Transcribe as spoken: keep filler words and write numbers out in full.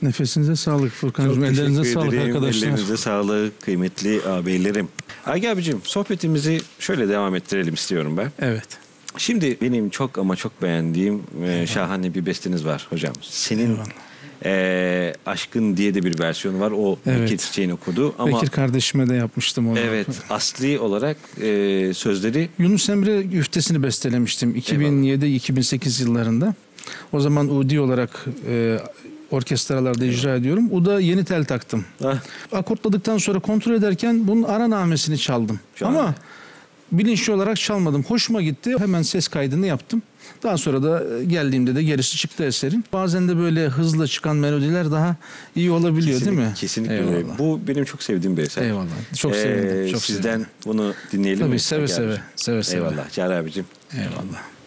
Nefesinize sağlık Furkan'cığım. Ellerinize sağlık arkadaşlar. Ellerinize sağlık kıymetli ağabeylerim. Agi abicim, sohbetimizi şöyle devam ettirelim istiyorum ben. Evet. Şimdi benim çok ama çok beğendiğim e, şahane bir besteniz var hocam. Senin e, Aşkın diye de bir versiyonu var. O Evet. Bekir Çiçek'in okudu. Ama, Bekir kardeşime de yapmıştım onu. evet, asli olarak e, sözleri... Yunus Emre güftesini bestelemiştim iki bin yedi iki bin sekiz yıllarında. O zaman Udi olarak e, orkestralarda icra ediyorum. Uda yeni tel taktım. Ah. Akortladıktan sonra kontrol ederken bunun ara namesini çaldım. Şahane. Ama bilinçli olarak çalmadım. Hoşuma gitti. Hemen ses kaydını yaptım. Daha sonra da geldiğimde de gerisi çıktı eserin. Bazen de böyle hızlı çıkan melodiler daha iyi olabiliyor, Kesinlikle, değil mi? Kesinlikle. Eyvallah. Bu benim çok sevdiğim bir eser. Eyvallah. Çok sevindim. Çok Sizden sevindim. bunu dinleyelim Tabii mi? seve Agi seve. abicim? Seve seve. Eyvallah Çağrı abicim. Eyvallah.